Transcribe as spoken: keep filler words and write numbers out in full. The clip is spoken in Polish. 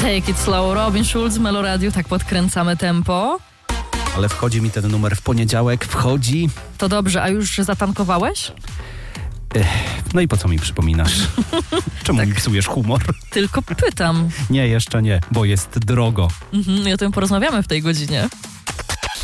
Take It Slow, Robin Schulz, Meloradiu, tak podkręcamy tempo. Ale wchodzi mi ten numer w poniedziałek, wchodzi. To dobrze, a już zatankowałeś? Ech, no i po co mi przypominasz? Czemu tak mi psujesz humor? Tylko pytam. Nie, jeszcze nie, bo jest drogo. Mhm, i o tym porozmawiamy w tej godzinie.